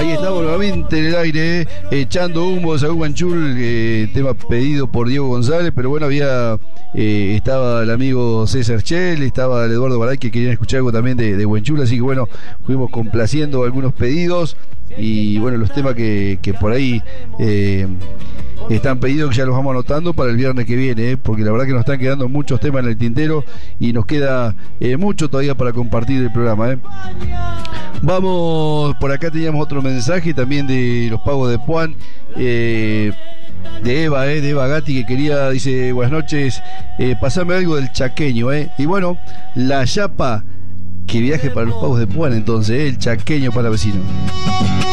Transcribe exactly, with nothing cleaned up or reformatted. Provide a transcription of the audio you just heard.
Ahí estamos nuevamente en el aire, eh, echando humo de Saúl Guanchul, eh, tema pedido por Diego González, pero bueno, había eh, estaba el amigo César Chel, estaba el Eduardo Baray, que querían escuchar algo también de, de Guanchul, así que bueno, fuimos complaciendo algunos pedidos y bueno, los temas que, que por ahí eh, están pedidos, que ya los vamos anotando para el viernes que viene, eh, porque la verdad que nos están quedando muchos temas en el tintero y nos queda eh, mucho todavía para compartir el programa. Eh. Vamos, por acá teníamos otro mensaje también de los pagos de Puan, eh, de Eva, eh, de Eva Gatti, que quería, dice, buenas noches, eh, pasame algo del chaqueño, eh. Y bueno, la Yapa, que viaje para los pagos de Puan, entonces, eh, el chaqueño para vecino.